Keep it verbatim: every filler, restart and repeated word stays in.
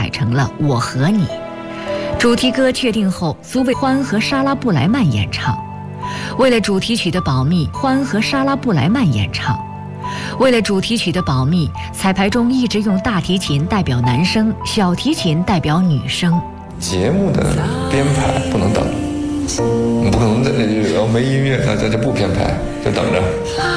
改成了《我和你》。主题歌确定后，苏卫欢和莎拉布莱曼演唱。为了主题曲的保密，欢和莎拉布莱曼演唱。为了主题曲的保密，彩排中一直用大提琴代表男生，小提琴代表女生。 节目的编排不能等，不可能这没音乐，大家就不编排，就等着。